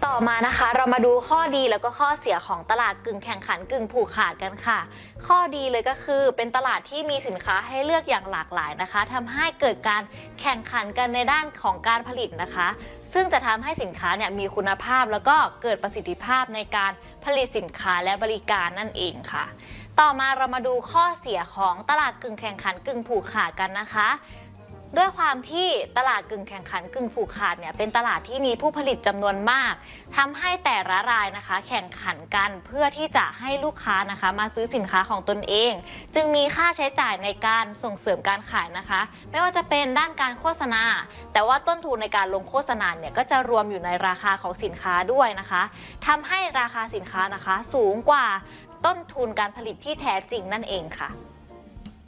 ต่อมานะคะเรามาดูข้อดีแล้วก็ข้อเสียของตลาดกึ่งแข่งขันกึ่งผูกขาดกันค่ะข้อดีเลยก็คือเป็นตลาดที่มีสินค้าให้เลือกอย่างหลากหลายนะคะทำให้เกิดการแข่งขันกันในด้านของการผลิตนะคะซึ่งจะทำให้สินค้าเนี่ยมีคุณภาพแล้วก็เกิดประสิทธิภาพในการผลิตสินค้าและบริการนั่นเองค่ะต่อมาเรามาดูข้อเสียของตลาดกึ่งแข่งขันกึ่งผูกขาดกันนะคะด้วยความที่ตลาดกึ่งแข่งขันกึ่งผูกขาดเนี่ยเป็นตลาดที่มีผู้ผลิตจำนวนมากทำให้แต่ละรายนะคะแข่งขันกันเพื่อที่จะให้ลูกค้านะคะมาซื้อสินค้าของตนเองจึงมีค่าใช้จ่ายในการส่งเสริมการขายนะคะไม่ว่าจะเป็นด้านการโฆษณาแต่ว่าต้นทุนในการลงโฆษณาเนี่ยก็จะรวมอยู่ในราคาของสินค้าด้วยนะคะทำให้ราคาสินค้านะคะสูงกว่าต้นทุนการผลิตที่แท้จริงนั่นเองค่ะ